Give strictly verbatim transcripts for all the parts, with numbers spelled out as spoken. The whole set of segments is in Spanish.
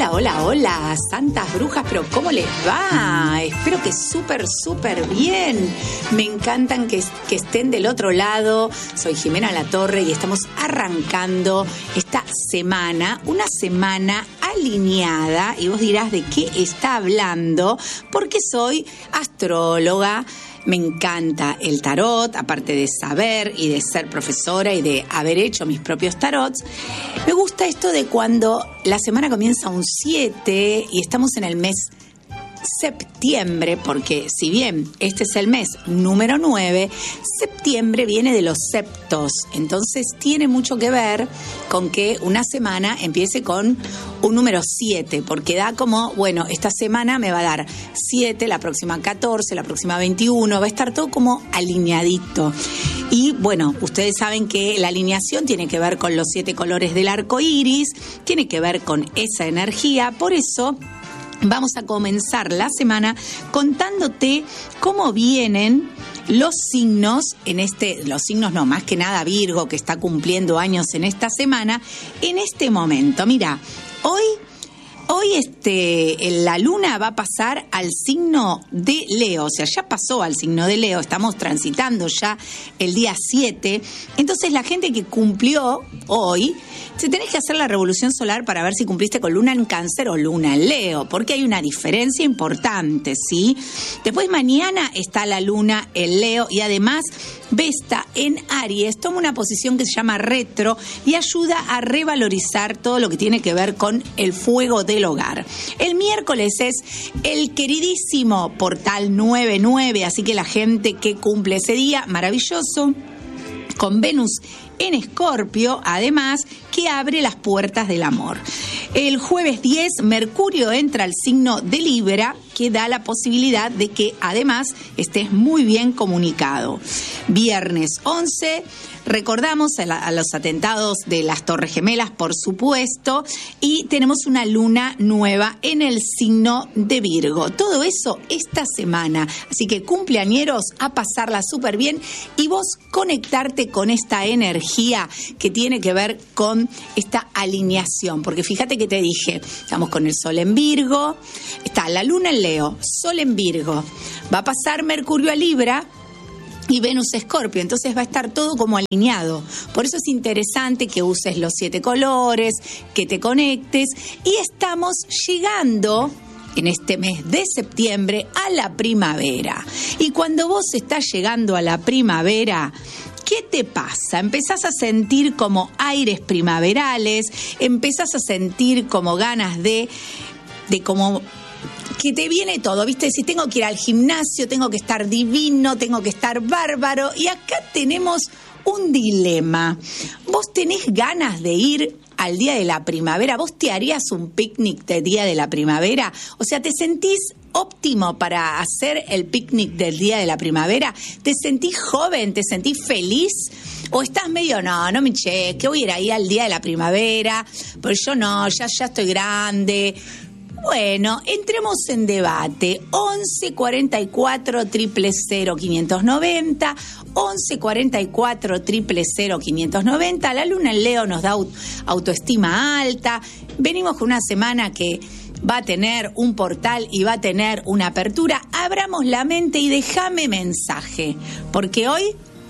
Hola, hola, hola, santas brujas, pero ¿cómo les va? Espero que súper, súper bien. Me encantan que, que estén del otro lado. Soy Jimena Latorre y estamos arrancando esta semana, una semana alineada. Y vos dirás, ¿de qué está hablando? Porque soy astróloga. Me encanta el tarot, aparte de saber y de ser profesora y de haber hecho mis propios tarots. Me gusta esto de cuando la semana comienza un siete y estamos en el mes septiembre, porque si bien este es el mes número nueve, septiembre viene de los septos, entonces tiene mucho que ver con que una semana empiece con un número siete, porque da como, bueno, esta semana me va a dar siete, la próxima catorce, la próxima veintiuno, va a estar todo como alineadito. Y bueno, ustedes saben que la alineación tiene que ver con los siete colores del arco iris, tiene que ver con esa energía, por eso vamos a comenzar la semana contándote cómo vienen los signos en este, los signos no, más que nada Virgo, que está cumpliendo años en esta semana, en este momento. Mira, hoy, hoy este, la luna va a pasar al signo de Leo, o sea, ya pasó al signo de Leo, estamos transitando ya el día siete, entonces la gente que cumplió hoy, si tenés que hacer la revolución solar para ver si cumpliste con luna en Cáncer o luna en Leo, porque hay una diferencia importante, ¿sí? Después mañana está la luna en Leo y además Vesta en Aries toma una posición que se llama retro y ayuda a revalorizar todo lo que tiene que ver con el fuego del hogar. El miércoles es el queridísimo portal nueve nueve, así que la gente que cumple ese día, maravilloso, con Venus en Escorpio, además, que abre las puertas del amor. El jueves diez, Mercurio entra al signo de Libra, que da la posibilidad de que, además, estés muy bien comunicado. Viernes once, recordamos a, la, a los atentados de las Torres Gemelas, por supuesto, y tenemos una luna nueva en el signo de Virgo. Todo eso esta semana. Así que cumpleañeros, a pasarla súper bien y vos conectarte con esta energía que tiene que ver con esta alineación. Porque fíjate que te dije, estamos con el Sol en Virgo, está la luna en Leo, Sol en Virgo, va a pasar Mercurio a Libra y Venus Escorpio, entonces va a estar todo como alineado. Por eso es interesante que uses los siete colores, que te conectes, y estamos llegando en este mes de septiembre a la primavera. Y cuando vos estás llegando a la primavera, ¿qué te pasa? Empezás a sentir como aires primaverales, empezás a sentir como ganas de, de como que te viene todo, ¿viste? Si tengo que ir al gimnasio, tengo que estar divino, tengo que estar bárbaro. Y acá tenemos un dilema. ¿Vos tenés ganas de ir al día de la primavera? ¿Vos te harías un picnic de día de la primavera? O sea, ¿te sentís óptimo para hacer el picnic del día de la primavera? ¿Te sentís joven? ¿Te sentís feliz? ¿O estás medio, no, no me che, que voy a ir ahí al día de la primavera? Pero yo no, ya, ya estoy grande. Bueno, entremos en debate. once cuarenta y cuatro, cero cero, quinientos noventa, once cuarenta y cuatro, cero cero, quinientos noventa. La luna en Leo nos da autoestima alta. Venimos con una semana que va a tener un portal y va a tener una apertura. Abramos la mente y déjame mensaje, porque hoy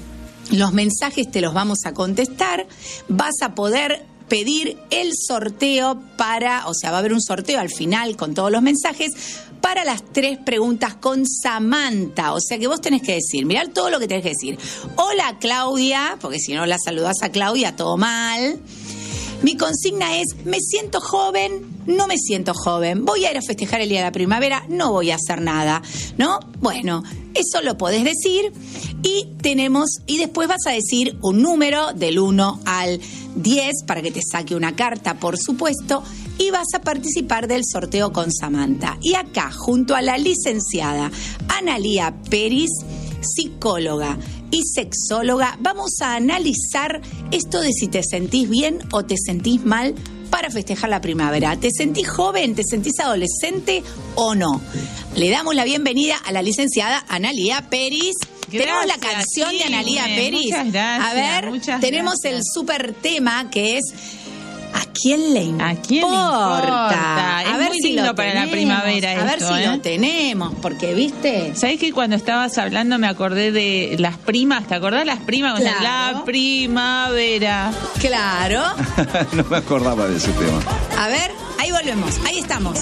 los mensajes te los vamos a contestar. Vas a poder pedir el sorteo para, o sea, va a haber un sorteo al final con todos los mensajes para las tres preguntas con Samantha. O sea que vos tenés que decir, mirá todo lo que tenés que decir. Hola Claudia, porque si no la saludás a Claudia, todo mal. Mi consigna es, me siento joven, no me siento joven. Voy a ir a festejar el día de la primavera, no voy a hacer nada, ¿no? Bueno, eso lo podés decir y tenemos, y después vas a decir un número del uno al diez para que te saque una carta, por supuesto, y vas a participar del sorteo con Samantha. Y acá, junto a la licenciada Analía Peris, psicóloga y sexóloga, vamos a analizar esto de si te sentís bien o te sentís mal para festejar la primavera. ¿Te sentís joven? ¿Te sentís adolescente o no? Le damos la bienvenida a la licenciada Analía Peris. Gracias, tenemos la canción sí, de Analía Peris. Muchas gracias. A ver, tenemos gracias. El súper tema que es quién le importa? ¿A quién le importa? A Es ver muy si lindo lo para tenemos, la primavera a ver esto, si ¿eh? lo tenemos, porque, ¿viste? ¿Sabés que cuando estabas hablando me acordé de las primas? ¿Te acordás las primas? Claro. La primavera. Claro. No me acordaba de ese tema. A ver, ahí volvemos, ahí estamos.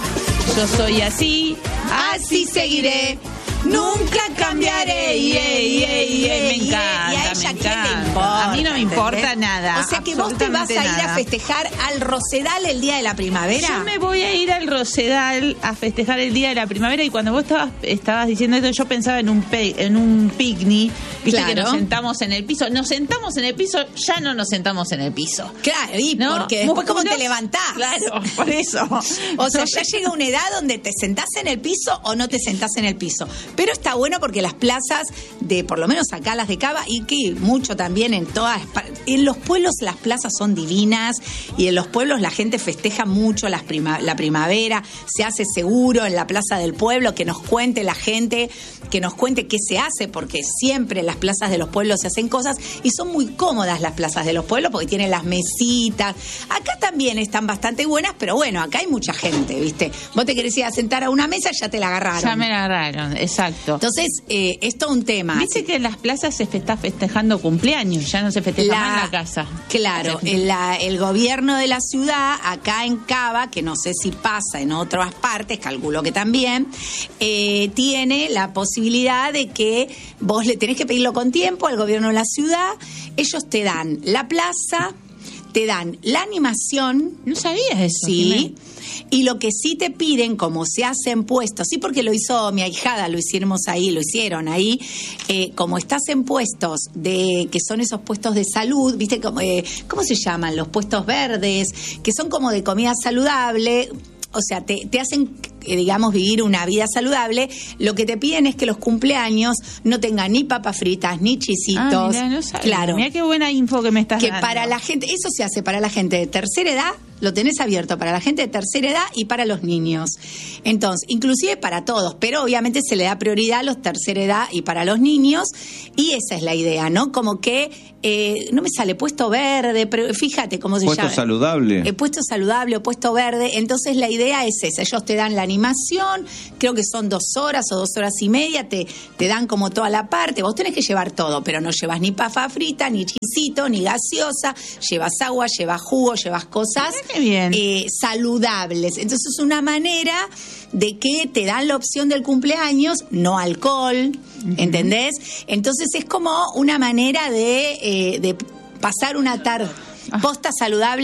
Yo soy así, Así seguiré, nunca cambiaré. Y, y, y, y, me y, encanta, y a ella, me ¿quién encanta. le importa? A mí no me importa ¿entendés? nada, O sea que vos te vas a ir absolutamente a nada. festejar al Rosedal el día de la primavera. Yo me voy a ir al Rosedal a festejar el día de la primavera, y cuando vos estabas, estabas diciendo esto, yo pensaba en un pe- en un picnic, viste, Claro. que nos sentamos en el piso. Nos sentamos en el piso, ya no nos sentamos en el piso. Claro, y ¿No? porque después cómo te Musculos- levantás. Claro, por eso. O sea, ya llega una edad donde te sentás en el piso o no te sentás en el piso. Pero está bueno porque las plazas de, por lo menos acá las de Cava, y que mucho también en todas, en los pueblos las plazas son divinas, y en los pueblos la gente festeja mucho las prima, la primavera, se hace seguro en la plaza del pueblo, que nos cuente la gente, que nos cuente qué se hace, porque siempre en las plazas de los pueblos se hacen cosas, y son muy cómodas las plazas de los pueblos porque tienen las mesitas. Acá también están bastante buenas, pero bueno, acá hay mucha gente, ¿viste? Vos te querés ir a sentar a una mesa, ya te la agarraron. Ya me la agarraron, exacto. Entonces, eh, es todo un tema. Viste Así- que en las plazas se está festejando cumpleaños, ya no se festeja La- más en la casa. Claro, Se- el, la- el gobierno de la ciudad, acá en Cava, que no sé si pasa en otras partes, calculo que también, eh, tiene la posibilidad de que vos le tenés que pedirlo con tiempo al gobierno de la ciudad, ellos te dan la plaza, te dan la animación. No sabías eso. Sí, Jimé. y lo que sí te piden, como se hacen puestos, sí, porque lo hizo mi ahijada, lo hicimos ahí, lo hicieron ahí, eh, como estás en puestos de, que son esos puestos de salud, viste, como, eh, ¿cómo se llaman? Los puestos verdes, que son como de comida saludable. O sea, te, te hacen, eh, digamos, vivir una vida saludable. Lo que te piden es que los cumpleaños no tengan ni papas fritas, ni chisitos. Ah, mirá, no sabía. Claro. Mirá qué buena info que me estás Que dando. para la gente, eso se hace para la gente de tercera edad, lo tenés abierto para la gente de tercera edad y para los niños. Entonces, inclusive para todos, pero obviamente se le da prioridad a los tercera edad y para los niños, y esa es la idea, ¿no? Como que, eh, no me sale puesto verde, pero fíjate cómo se Puesto llama. saludable. Eh, puesto saludable o puesto verde. Entonces la idea es esa, ellos te dan la animación, creo que son dos horas o dos horas y media, te, te dan como toda la parte, vos tenés que llevar todo, pero no llevas ni papa frita, ni chisito, ni gaseosa, llevas agua, llevas jugo, llevas cosas Mirá qué bien. eh, saludables. Entonces es una manera de que te dan la opción del cumpleaños, no alcohol, ¿entendés? Entonces es como una manera de, eh, de pasar una tarde posta saludable.